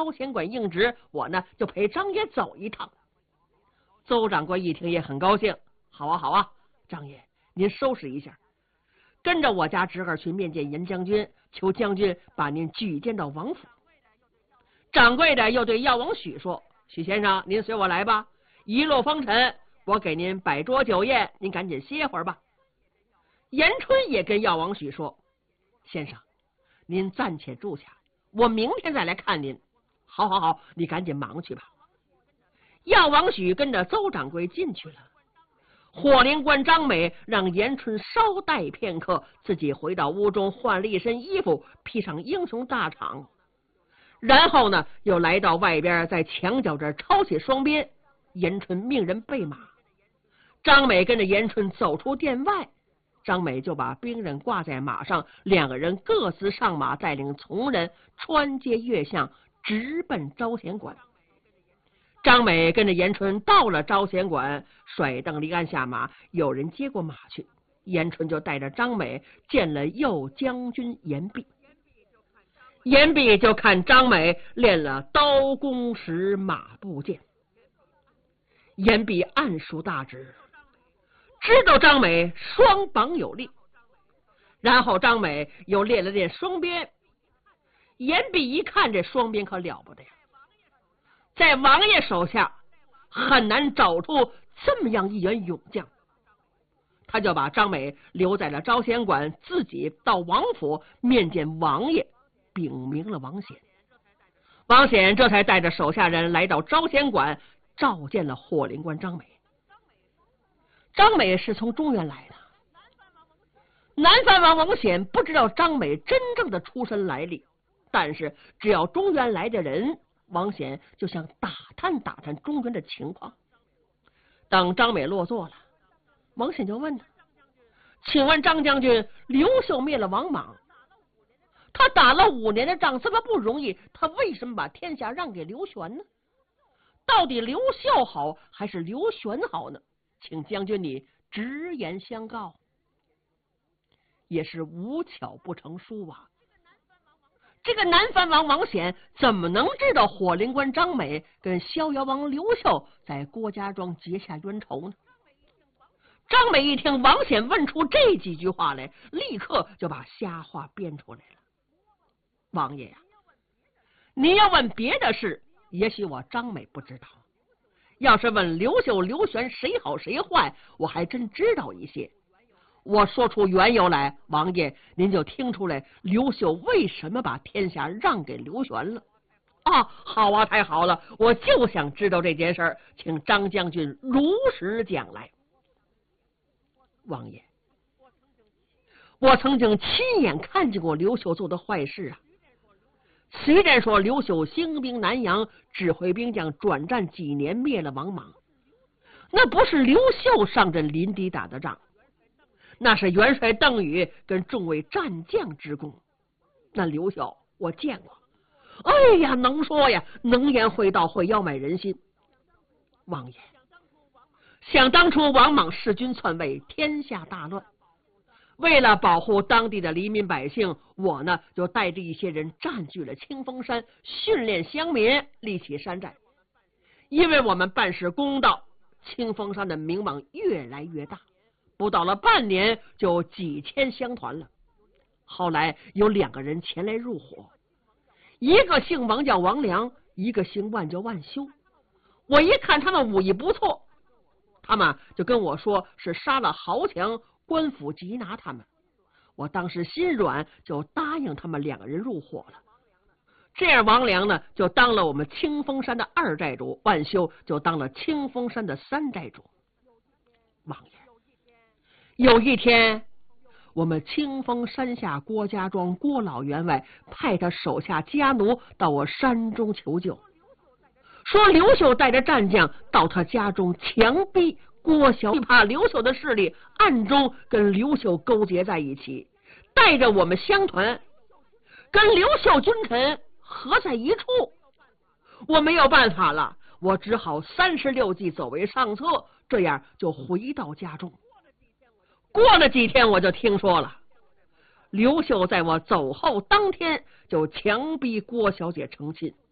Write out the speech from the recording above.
招贤馆应职，我呢就陪张爷走一趟。邹掌柜一听也很高兴，好啊好啊，张爷您收拾一下，跟着我家侄儿去面见严将军，求将军把您举荐到王府。掌柜的又对药王许说，许先生您随我来吧，一路风尘，我给您摆桌酒宴，您赶紧歇会儿吧。严春也跟药王许说，先生您暂且住下，我明天再来看您。好好好，你赶紧忙去吧。药王许跟着邹掌柜进去了。火灵官张美让严春稍待片刻，自己回到屋中换了一身衣服，披上英雄大氅，然后呢又来到外边，在墙角这抄起双鞭。严春命人备马，张美跟着严春走出殿外，张美就把兵刃挂在马上，两个人各自上马，带领从人穿街越巷，直奔招贤馆。张美跟着严春到了招贤馆，甩蹬离鞍下马，有人接过马去，严春就带着张美见了右将军严弼。严弼就看张美练了刀弓石马步剑，严弼暗熟大直，知道张美双膀有力，然后张美又练了练双鞭。严弼一看这双鞭可了不得呀，在王爷手下很难找出这么样一员勇将，他就把张美留在了招贤馆，自己到王府面见王爷，禀明了王显。王显这才带着手下人来到招贤馆，召见了火灵官张美。张美是从中原来的，南藩王王显不知道张美真正的出身来历，但是只要中原来的人，王显就想打探打探中原的情况。等张美落座了，王显就问他，请问张将军，刘秀灭了王莽，他打了5年的仗，这么不容易，他为什么把天下让给刘玄呢？到底刘秀好还是刘玄好呢？请将军你直言相告。也是无巧不成书啊，这个南藩王王显怎么能知道火灵官张美跟逍遥王刘秀在郭家庄结下冤仇呢？张美一听王显问出这几句话来，立刻就把瞎话编出来了。王爷呀，您要问别的事，也许我张美不知道，要是问刘秀刘玄谁好谁坏，我还真知道一些。我说出缘由来，王爷您就听出来刘秀为什么把天下让给刘玄了。啊，好啊，太好了，我就想知道这件事，请张将军如实讲来。王爷，我曾经亲眼看见过刘秀做的坏事啊。虽然说刘秀兴兵南阳，指挥兵将转战几年，灭了王莽，那不是刘秀上阵临敌打的仗，那是元帅邓禹跟众位战将之功。那刘秀我见过，哎呀，能说呀，能言会道，会要买人心。王爷，想当初王莽弑君篡位，天下大乱，为了保护当地的黎民百姓，我呢就带着一些人占据了清风山，训练乡民，立起山寨。因为我们办事公道，清风山的名望越来越大，不到了半年就几千乡团了。后来有2个人前来入伙，一个姓王叫王良，一个姓万叫万修。我一看他们武艺不错，他们就跟我说是杀了豪强，官府缉拿他们。我当时心软，就答应他们2个人入伙了。这样王良呢就当了我们清风山的2寨主，万修就当了清风山的3寨主。王爷，有一天我们清风山下郭家庄郭老员外派他手下家奴到我山中求救，说刘秀带着战将到他家中强逼郭小，怕刘秀的势力暗中跟刘秀勾结在一起，带着我们乡团跟刘秀君臣合在一处。我没有办法了，我只好36计走为上策，这样就回到家中。过了几天，我就听说了，刘秀在我走后当天就强逼郭小姐成亲，